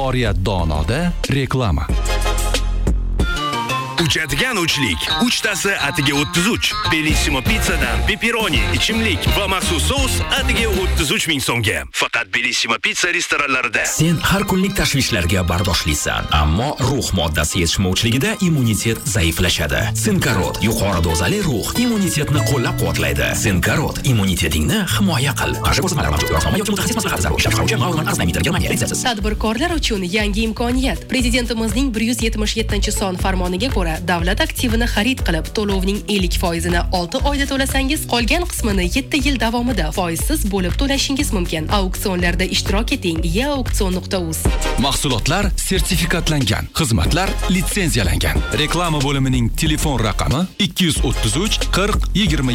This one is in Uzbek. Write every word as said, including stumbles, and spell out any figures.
Oriyat Donoda reklama. Uchadigan uchlik. Uchtasi atiga o'ttiz uch. Bellissimo pizzadan pepperoni, ichimlik va maxsus sous atiga o'ttiz uch ming so'mga. Faqat Bellissimo pizza restoranlarida. Sen har kunlik tashvishlarga bardoshlisan, ammo ruh moddasi yetishmovchiligida immunitet zaiflashadi. Sinkarot yuqori dozali ruh immunitetni qo'llab-quvvatlaydi. Sinkarot immunitetingni himoya qil. Qarshi ko'rsatmalar mavjud. Rostnoma yoki mutaxassis maslahati zarur. Ishlab chiqaruvchi Mauron Arznameter Germaniya litsenziyasi. Tadbirkorlar uchun yangi imkoniyat. Prezidentimizning bir yuz yetmish yettinchi son farmoniga ko'ra davlat aktivini xarid qilib, to'lovning ellik foizini olti oyda to'lasangiz, qolgan qismini yetti yil davomida foizsiz bo'lib to'lashingiz mumkin. Auksionlarda ishtirok eting. e auksion nuqta uz. Mahsulotlar sertifikatlangan, xizmatlar litsenziyalangan. Reklama bo'limining telefon raqami ikki yuz o'ttiz uch qirq yigirma